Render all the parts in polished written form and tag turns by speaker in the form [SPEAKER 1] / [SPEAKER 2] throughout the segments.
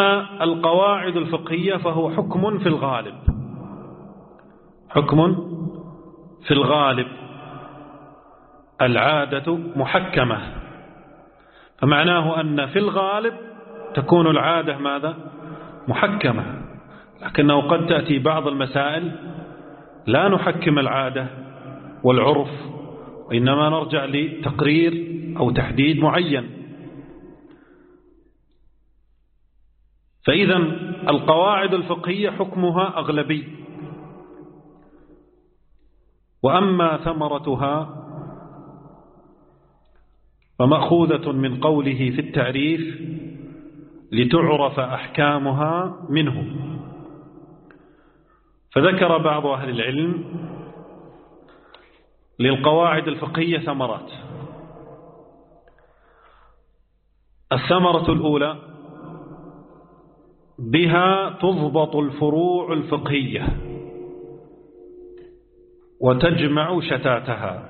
[SPEAKER 1] القواعد الفقهية فهو حكم في الغالب، حكم في الغالب، العادة محكمة، فمعناه أن في الغالب تكون العادة ماذا؟ محكمة، لكنه قد تأتي بعض المسائل لا نحكم العادة والعرف، وإنما نرجع لتقرير أو تحديد معين. فإذا القواعد الفقهية حكمها أغلبي، وأما ثمرتها فمأخوذة من قوله في التعريف لتعرف أحكامها منه. فذكر بعض أهل العلم للقواعد الفقهية ثمرات. الثمرة الأولى: بها تضبط الفروع الفقهية وتجمع شتاتها.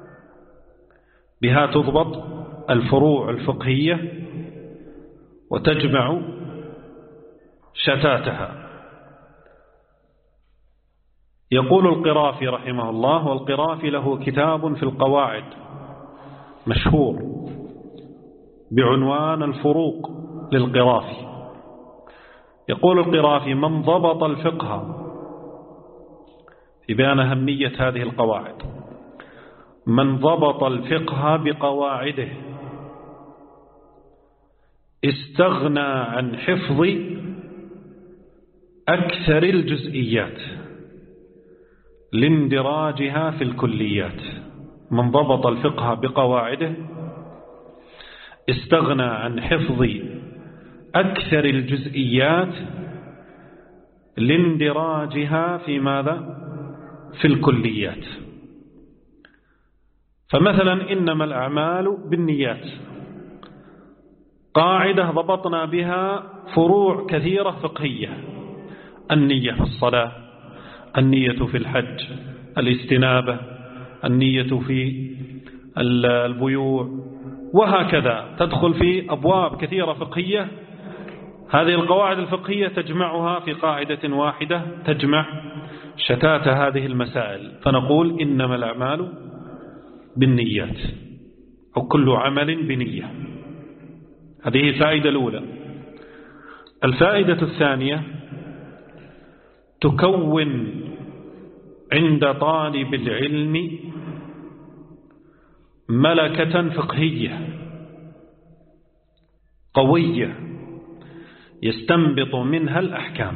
[SPEAKER 1] بها تضبط الفروع الفقهية وتجمع شتاتها. يقول القرافي رحمه الله، والقرافي له كتاب في القواعد مشهور بعنوان الفروق للقرافي. يقول القرافي: من ضبط الفقه، في بيان أهمية هذه القواعد، من ضبط الفقه بقواعده استغنى عن حفظ أكثر الجزئيات لاندراجها في الكليات. من ضبط الفقه بقواعده استغنى عن حفظ أكثر الجزئيات لاندراجها في ماذا؟ في الكليات. فمثلا إنما الأعمال بالنيات، قاعدة ضبطنا بها فروع كثيرة فقهية: النية في الصلاة، النية في الحج، الاستنابة، النية في البيوع، وهكذا تدخل في أبواب كثيرة فقهية. هذه القواعد الفقهية تجمعها في قاعدة واحدة تجمع شتات هذه المسائل، فنقول إنما الأعمال بالنيات، أو كل عمل بنية. هذه الفائدة الأولى. الفائدة الثانية: تكون عند طالب العلم ملكة فقهية قوية يستنبط منها الأحكام.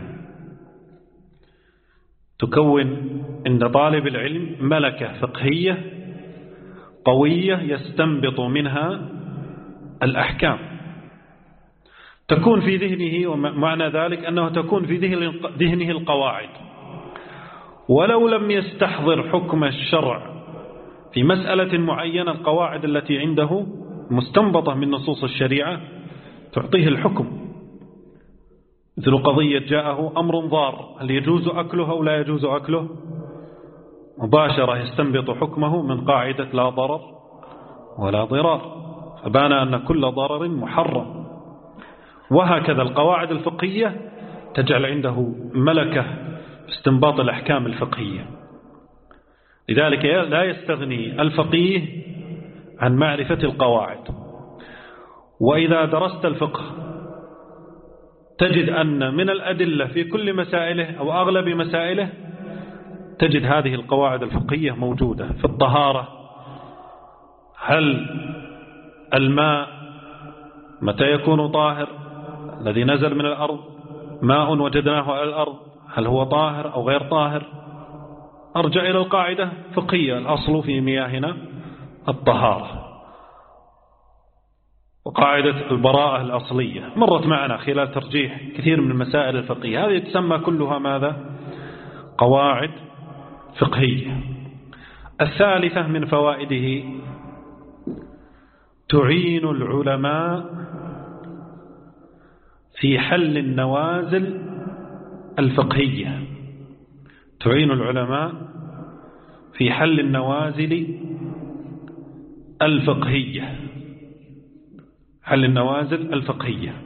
[SPEAKER 1] تكون عند طالب العلم ملكة فقهية قوية يستنبط منها الأحكام. تكون في ذهنه، ومعنى ذلك أنه تكون في ذهنه القواعد، ولو لم يستحضر حكم الشرع في مسألة معينة، القواعد التي عنده مستنبطة من نصوص الشريعة تعطيه الحكم. مثل قضية جاءه أمر ضار، هل يجوز أكله أو لا يجوز أكله؟ مباشرة يستنبط حكمه من قاعدة لا ضرر ولا ضرار، فبان أن كل ضرر محرم. وهكذا القواعد الفقهية تجعل عنده ملكة استنباط الأحكام الفقهية. لذلك لا يستغني الفقيه عن معرفة القواعد. وإذا درست الفقه تجد أن من الأدلة في كل مسائله أو أغلب مسائله تجد هذه القواعد الفقهية موجودة. في الطهارة: هل الماء متى يكون طاهر؟ الذي نزل من الأرض ماء وجدناه على الأرض، هل هو طاهر أو غير طاهر؟ أرجع إلى القاعدة فقهية: الأصل في مياهنا الطهارة. وقاعدة البراءة الأصلية مرت معنا خلال ترجيح كثير من المسائل الفقهية، هذه تسمى كلها ماذا؟ قواعد فقهية. الثالثة من فوائده: تعين العلماء في حل النوازل الفقهية. تعين العلماء في حل النوازل الفقهية. حل النوازل الفقهية.